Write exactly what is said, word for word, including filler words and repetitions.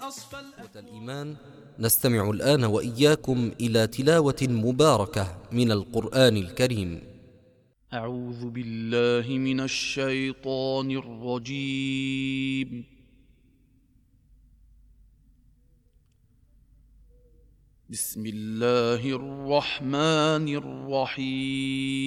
الإيمان، نستمع الآن وإياكم إلى تلاوة مباركة من القرآن الكريم. أعوذ بالله من الشيطان الرجيم. بسم الله الرحمن الرحيم.